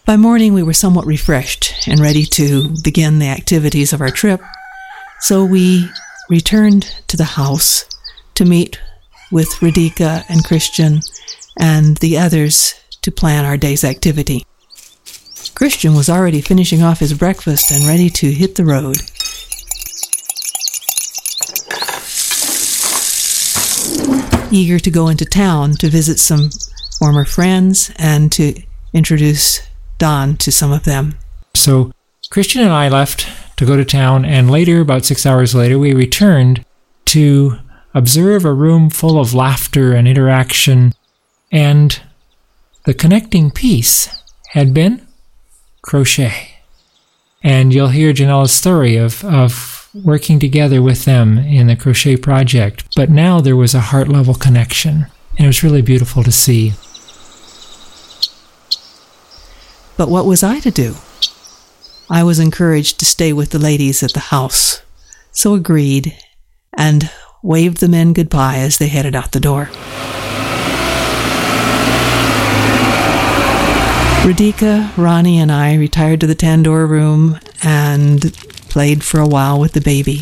By morning, we were somewhat refreshed and ready to begin the activities of our trip, so we returned to the house to meet with Radhika and Christian and the others to plan our day's activity. Christian was already finishing off his breakfast and ready to hit the road. Eager to go into town to visit some former friends and to introduce Don to some of them. So Christian and I left to go to town, and later, about 6 hours later, we returned to observe a room full of laughter and interaction, and the connecting piece had been crochet. And you'll hear Janella's story of working together with them in the crochet project. But now there was a heart-level connection, and it was really beautiful to see. But what was I to do? I was encouraged to stay with the ladies at the house, so agreed and waved the men goodbye as they headed out the door. Radhika, Ronnie, and I retired to the Tandoor room and played for a while with the baby.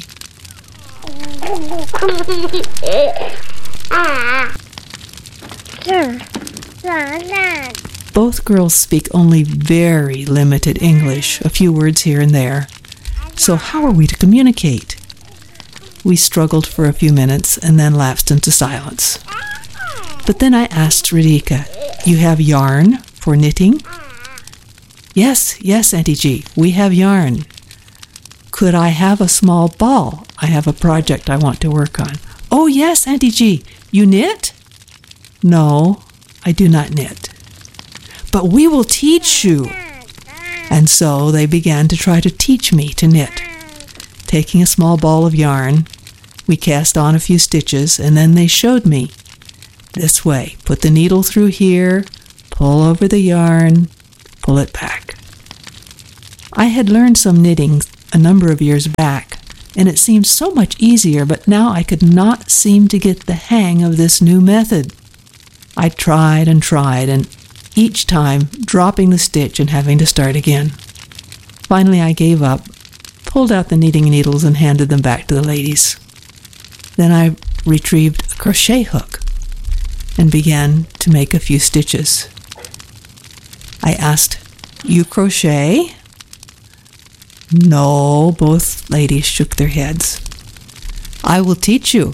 Both girls speak only very limited English, a few words here and there. So how are we to communicate? We struggled for a few minutes and then lapsed into silence. But then I asked Radhika, "You have yarn for knitting?" Yes, Auntie G, we have yarn. Could I have a small ball? I have a project I want to work on. Oh yes, Auntie G, you knit? No, I do not knit. But we will teach you. And so they began to try to teach me to knit. Taking a small ball of yarn, we cast on a few stitches, and then they showed me. This way, put the needle through here, pull over the yarn, pull it back. I had learned some knitting a number of years back, and it seemed so much easier, but now I could not seem to get the hang of this new method. I tried, and each time dropping the stitch and having to start again. Finally, I gave up, pulled out the knitting needles and handed them back to the ladies. Then I retrieved a crochet hook and began to make a few stitches. I asked, "You crochet?" No, both ladies shook their heads. "I will teach you."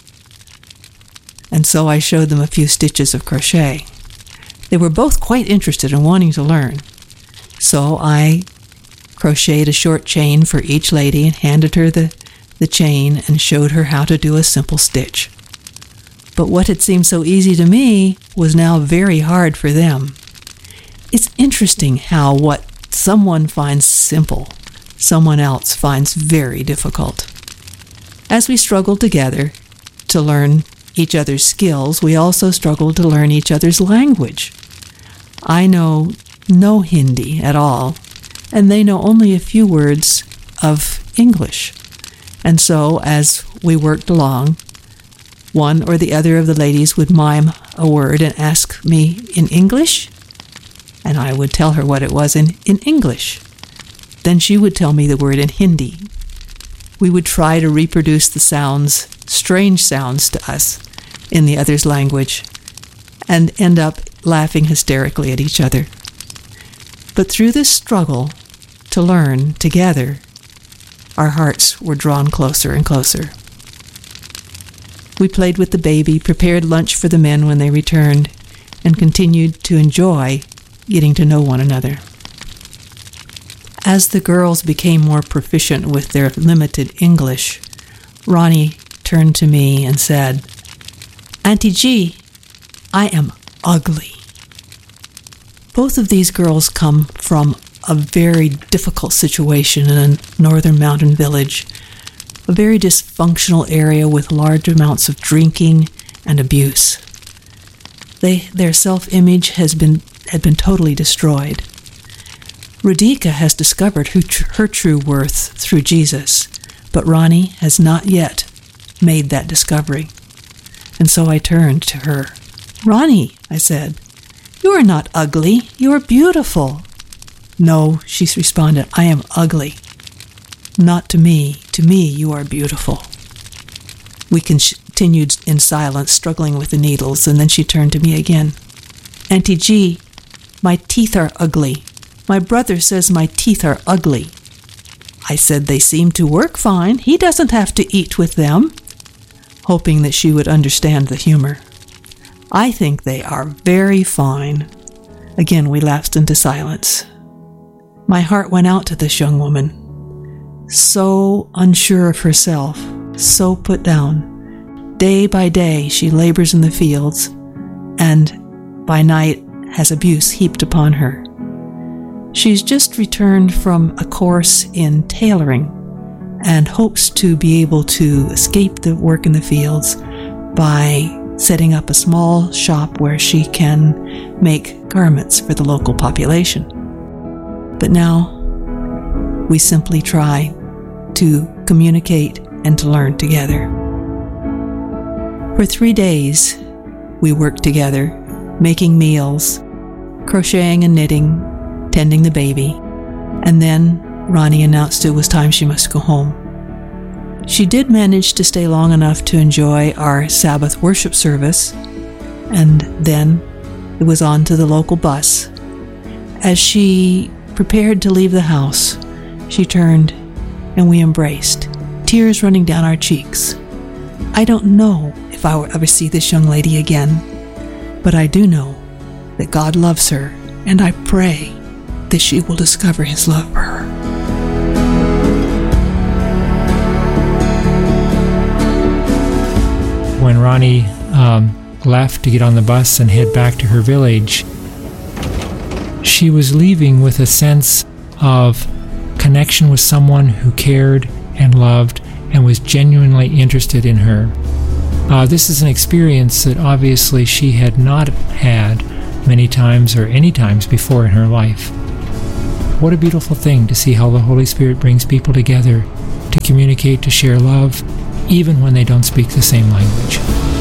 And so I showed them a few stitches of crochet. They were both quite interested in wanting to learn. So I crocheted a short chain for each lady and handed her the chain and showed her how to do a simple stitch. But what had seemed so easy to me was now very hard for them. It's interesting how what someone finds simple, someone else finds very difficult. As we struggled together to learn each other's skills, we also struggled to learn each other's language. I know no Hindi at all, and they know only a few words of English. And so, as we worked along, one or the other of the ladies would mime a word and ask me in English, and I would tell her what it was in English. Then she would tell me the word in Hindi. We would try to reproduce the sounds, strange sounds to us, in the other's language, and end up laughing hysterically at each other. But through this struggle to learn together, our hearts were drawn closer and closer. We played with the baby, prepared lunch for the men when they returned, and continued to enjoy getting to know one another. As the girls became more proficient with their limited English, Ronnie turned to me and said, "Auntie G, I am ugly." Both of these girls come from a very difficult situation in a northern mountain village, a very dysfunctional area with large amounts of drinking and abuse. Their self-image had been totally destroyed. Radhika has discovered her true worth through Jesus, but Ronnie has not yet made that discovery. And so I turned to her. "Ronnie," I said, "you are not ugly, you are beautiful." "No," she responded, "I am ugly." "Not to me. To me, you are beautiful." We continued in silence, struggling with the needles, and then she turned to me again. "Auntie G, my teeth are ugly. My brother says my teeth are ugly." I said, "They seem to work fine. He doesn't have to eat with them," hoping that she would understand the humor. "I think they are very fine." Again, we lapsed into silence. My heart went out to this young woman, so unsure of herself, so put down. Day by day, she labors in the fields, and by night has abuse heaped upon her. She's just returned from a course in tailoring and hopes to be able to escape the work in the fields by setting up a small shop where she can make garments for the local population. But now, we simply try to communicate and to learn together. For 3 days, we worked together, making meals, crocheting and knitting, tending the baby, and then Ronnie announced it was time she must go home. She did manage to stay long enough to enjoy our Sabbath worship service, and then it was on to the local bus. As she prepared to leave the house, she turned and we embraced, tears running down our cheeks. I don't know if I will ever see this young lady again, but I do know that God loves her, and I pray that she will discover His love for her. When Ronnie left to get on the bus and head back to her village, she was leaving with a sense of connection with someone who cared and loved and was genuinely interested in her. This is an experience that obviously she had not had many times or any times before in her life. What a beautiful thing to see how the Holy Spirit brings people together to communicate, to share love, even when they don't speak the same language.